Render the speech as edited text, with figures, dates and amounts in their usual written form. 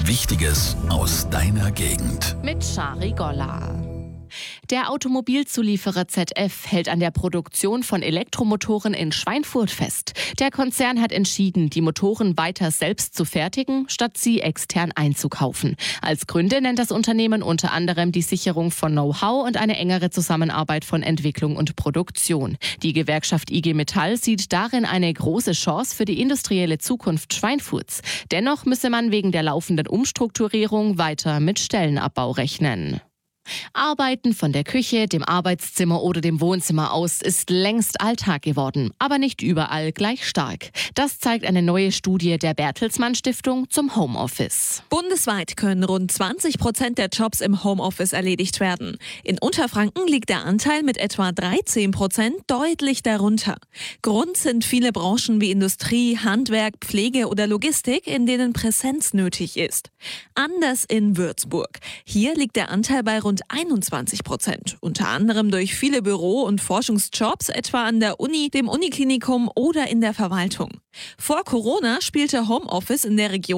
Wichtiges aus deiner Gegend. Mit Shari Golla. Der Automobilzulieferer ZF hält an der Produktion von Elektromotoren in Schweinfurt fest. Der Konzern hat entschieden, die Motoren weiter selbst zu fertigen, statt sie extern einzukaufen. Als Gründe nennt das Unternehmen unter anderem die Sicherung von Know-how und eine engere Zusammenarbeit von Entwicklung und Produktion. Die Gewerkschaft IG Metall sieht darin eine große Chance für die industrielle Zukunft Schweinfurts. Dennoch müsse man wegen der laufenden Umstrukturierung weiter mit Stellenabbau rechnen. Arbeiten von der Küche, dem Arbeitszimmer oder dem Wohnzimmer aus ist längst Alltag geworden, aber nicht überall gleich stark. Das zeigt eine neue Studie der Bertelsmann Stiftung zum Homeoffice. Bundesweit können rund 20% der Jobs im Homeoffice erledigt werden. In Unterfranken liegt der Anteil mit etwa 13% deutlich darunter. Grund sind viele Branchen wie Industrie, Handwerk, Pflege oder Logistik, in denen Präsenz nötig ist. Anders in Würzburg. Hier liegt der Anteil bei rund 21%, unter anderem durch viele Büro- und Forschungsjobs, etwa an der Uni, dem Uniklinikum oder in der Verwaltung. Vor Corona spielte Homeoffice in der Region